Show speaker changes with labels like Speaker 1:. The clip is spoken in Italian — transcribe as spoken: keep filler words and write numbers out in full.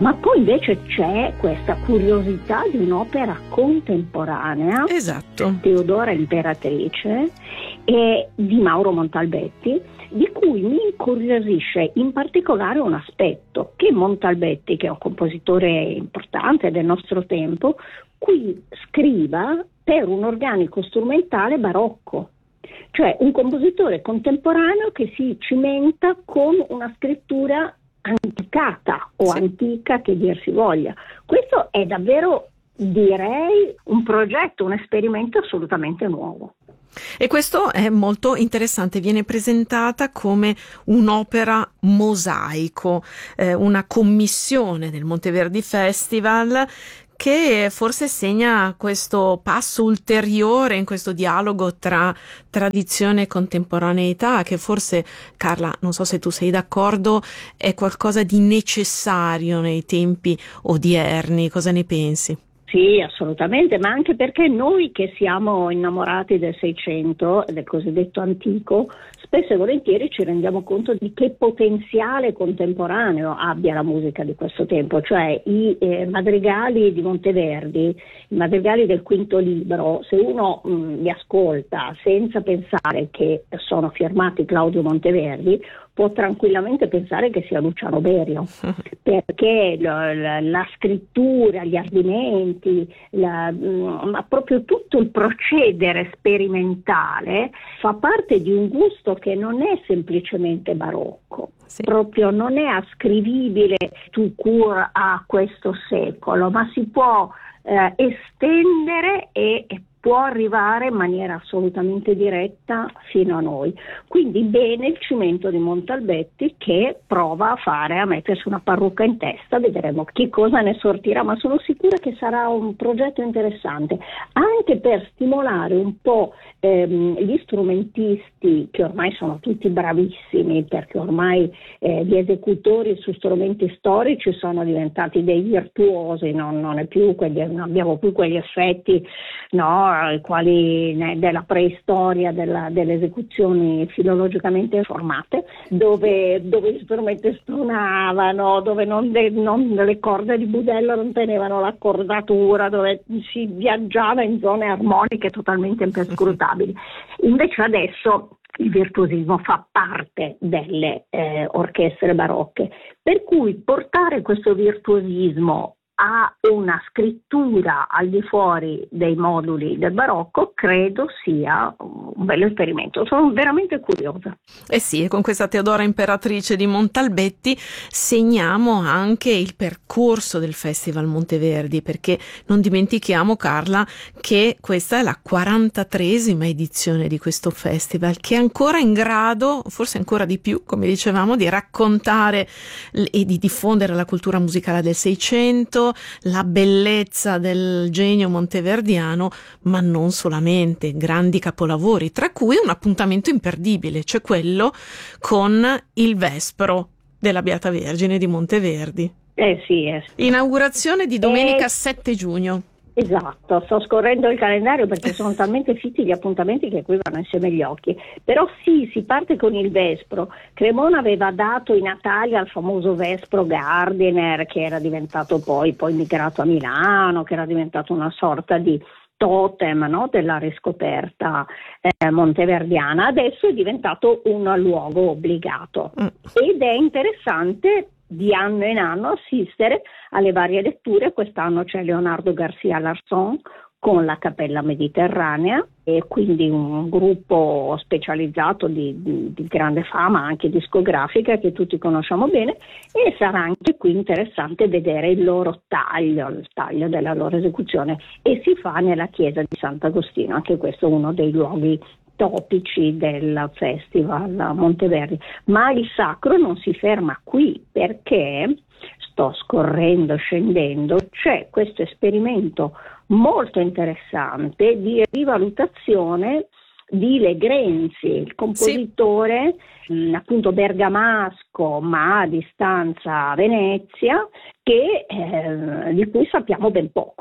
Speaker 1: Ma poi invece c'è questa curiosità di un'opera contemporanea,
Speaker 2: esatto,
Speaker 1: Teodora Imperatrice, e di Mauro Montalbetti, di cui mi incuriosisce in particolare un aspetto, che Montalbetti, che è un compositore importante del nostro tempo, qui scriva per un organico strumentale barocco. Cioè un compositore contemporaneo che si cimenta con una scrittura anticata o
Speaker 2: sì.
Speaker 1: antica che dir si voglia. Questo è davvero, direi, un progetto, un esperimento assolutamente nuovo.
Speaker 2: E questo è molto interessante, viene presentata come un'opera mosaico, eh, una commissione del Monteverdi Festival che forse segna questo passo ulteriore in questo dialogo tra tradizione e contemporaneità, che forse, Carla, non so se tu sei d'accordo, è qualcosa di necessario nei tempi odierni. Cosa ne pensi?
Speaker 1: Sì, assolutamente, ma anche perché noi che siamo innamorati del Seicento, del cosiddetto antico, spesso e volentieri ci rendiamo conto di che potenziale contemporaneo abbia la musica di questo tempo, cioè i eh, madrigali di Monteverdi, i madrigali del quinto libro, se uno mh, li ascolta senza pensare che sono firmati Claudio Monteverdi, può tranquillamente pensare che sia Luciano Berio, perché la, la, la scrittura, gli ardimenti, la, ma proprio tutto il procedere sperimentale fa parte di un gusto che non è semplicemente barocco, sì. Proprio non è ascrivibile tout court a questo secolo, ma si può eh, estendere e, e può arrivare in maniera assolutamente diretta fino a noi. Quindi bene il cimento di Montalbetti che prova a fare, a mettersi una parrucca in testa, vedremo che cosa ne sortirà, ma sono sicura che sarà un progetto interessante, anche per stimolare un po' ehm, gli strumentisti, che ormai sono tutti bravissimi, perché ormai eh, gli esecutori su strumenti storici sono diventati dei virtuosi, non, non è più quelli, non abbiamo più quegli effetti, no, i quali né, della preistoria, della, delle esecuzioni filologicamente formate, dove, dove gli strumenti stonavano, dove non, de, non le corde di budello non tenevano l'accordatura, dove si viaggiava in zone armoniche totalmente imperscrutabili. Invece adesso il virtuosismo fa parte delle eh, orchestre barocche, per cui portare questo virtuosismo a una scrittura al di fuori dei moduli del barocco credo sia un bello esperimento. Sono veramente curiosa.
Speaker 2: Eh sì, e con questa Teodora Imperatrice di Montalbetti segniamo anche il percorso del Festival Monteverdi, perché non dimentichiamo, Carla, che questa è la quarantatreesima edizione di questo festival, che è ancora in grado, forse ancora di più, come dicevamo, di raccontare e di diffondere la cultura musicale del Seicento, la bellezza del genio monteverdiano, ma non solamente, grandi capolavori, tra cui un appuntamento imperdibile, cioè quello con il Vespro della Beata Vergine di Monteverdi.
Speaker 1: Eh sì, eh sì.
Speaker 2: Inaugurazione di domenica
Speaker 1: eh...
Speaker 2: sette giugno.
Speaker 1: Esatto, sto scorrendo il calendario perché sono talmente fitti gli appuntamenti che qui vanno insieme gli occhi. Però sì, si parte con il Vespro. Cremona aveva dato i natali al famoso Vespro Gardiner, che era diventato poi, poi migrato a Milano, che era diventato una sorta di totem, no, della riscoperta eh, monteverdiana. Adesso è diventato un luogo obbligato mm. ed è interessante di anno in anno assistere alle varie letture. Quest'anno c'è Leonardo Garcia Larson con la Cappella Mediterranea, e quindi un gruppo specializzato di, di, di grande fama anche discografica che tutti conosciamo bene, e sarà anche qui interessante vedere il loro taglio, il taglio della loro esecuzione, e si fa nella chiesa di Sant'Agostino, anche questo è uno dei luoghi topici del Festival Monteverdi. Ma il sacro non si ferma qui, perché sto scorrendo, scendendo, c'è questo esperimento molto interessante di rivalutazione di Legrenzi, il compositore sì. mh, appunto bergamasco ma a distanza a Venezia, che, eh, di cui sappiamo ben poco.